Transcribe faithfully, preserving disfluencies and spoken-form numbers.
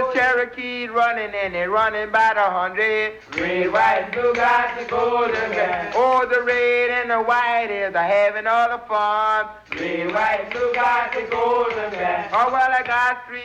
the Cherokee running and they're running by the hundred. Red, white, blue got the golden gun. Oh, the red and the white is a having all the fun. Red, white, blue got the golden gun. Oh, well, I got three.